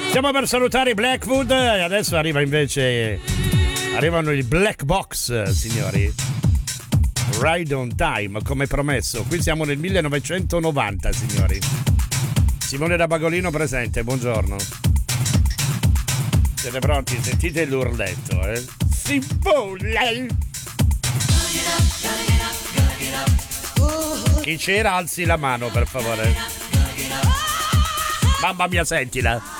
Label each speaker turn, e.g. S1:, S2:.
S1: Stiamo per salutare i Blackwood e adesso arrivano i Black Box, signori. Ride on Time, come promesso. Qui siamo nel 1990, signori. Simone da Bagolino presente, buongiorno. Siete pronti? Sentite l'urletto, eh? Simone! Chi c'era alzi la mano, per favore. Mamma mia, sentila.